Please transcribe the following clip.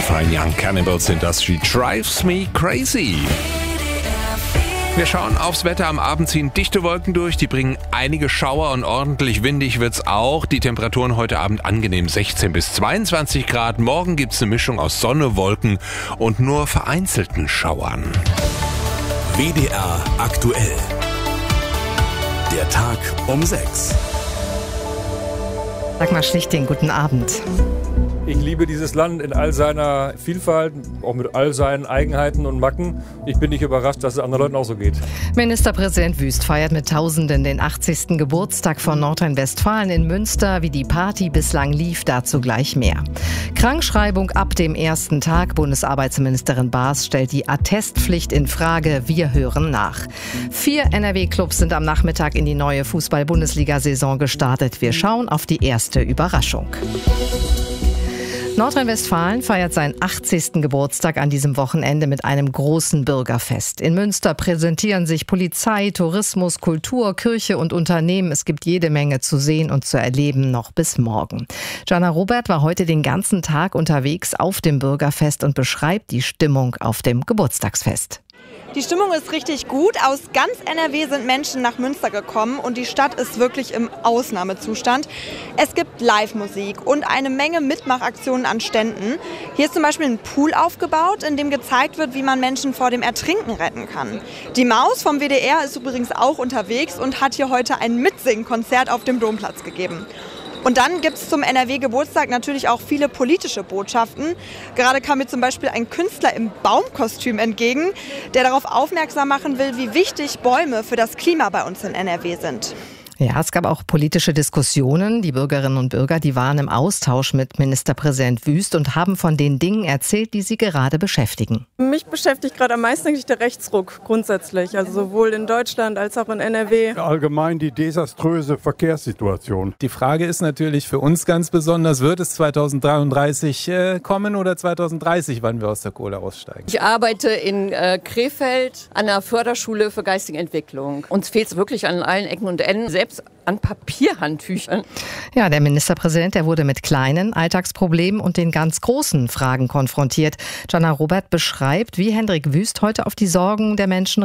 feinen Young Cannibals sind das. She drives me crazy. Wir schauen aufs Wetter. Am Abend ziehen dichte Wolken durch. Die bringen einige Schauer und ordentlich windig wird's auch. Die Temperaturen heute Abend angenehm 16 bis 22 Grad. Morgen gibt's eine Mischung aus Sonne, Wolken und nur vereinzelten Schauern. WDR aktuell. Der Tag um 6. Sag mal Schlichting, guten Abend. Ich liebe dieses Land in all seiner Vielfalt, auch mit all seinen Eigenheiten und Macken. Ich bin nicht überrascht, dass es anderen Leuten auch so geht. Ministerpräsident Wüst feiert mit Tausenden den 80. Geburtstag von Nordrhein-Westfalen in Münster. Wie die Party bislang lief, dazu gleich mehr. Krankschreibung ab dem ersten Tag. Bundesarbeitsministerin Baas stellt die Attestpflicht in Frage. Wir hören nach. 4 NRW-Clubs sind am Nachmittag in die neue Fußball-Bundesliga-Saison gestartet. Wir schauen auf die erste Überraschung. Nordrhein-Westfalen feiert seinen 80. Geburtstag an diesem Wochenende mit einem großen Bürgerfest. In Münster präsentieren sich Polizei, Tourismus, Kultur, Kirche und Unternehmen. Es gibt jede Menge zu sehen und zu erleben, noch bis morgen. Jana Robert war heute den ganzen Tag unterwegs auf dem Bürgerfest und beschreibt die Stimmung auf dem Geburtstagsfest. Die Stimmung ist richtig gut. Aus ganz NRW sind Menschen nach Münster gekommen und die Stadt ist wirklich im Ausnahmezustand. Es gibt Live-Musik und eine Menge Mitmachaktionen an Ständen. Hier ist zum Beispiel ein Pool aufgebaut, in dem gezeigt wird, wie man Menschen vor dem Ertrinken retten kann. Die Maus vom WDR ist übrigens auch unterwegs und hat hier heute ein Mitsingkonzert auf dem Domplatz gegeben. Und dann gibt es zum NRW-Geburtstag natürlich auch viele politische Botschaften. Gerade kam mir zum Beispiel ein Künstler im Baumkostüm entgegen, der darauf aufmerksam machen will, wie wichtig Bäume für das Klima bei uns in NRW sind. Ja, es gab auch politische Diskussionen. Die Bürgerinnen und Bürger, die waren im Austausch mit Ministerpräsident Wüst und haben von den Dingen erzählt, die sie gerade beschäftigen. Mich beschäftigt gerade am meisten eigentlich der Rechtsruck grundsätzlich, also sowohl in Deutschland als auch in NRW. Allgemein die desaströse Verkehrssituation. Die Frage ist natürlich für uns ganz besonders, wird es 2033 kommen oder 2030, wann wir aus der Kohle aussteigen? Ich arbeite in Krefeld an der Förderschule für geistige Entwicklung. Uns fehlt es wirklich an allen Ecken und Enden, selbst an Papierhandtüchern. Ja, der Ministerpräsident, der wurde mit kleinen Alltagsproblemen und den ganz großen Fragen konfrontiert. Jana Robert beschreibt, wie Hendrik Wüst heute auf die Sorgen der Menschen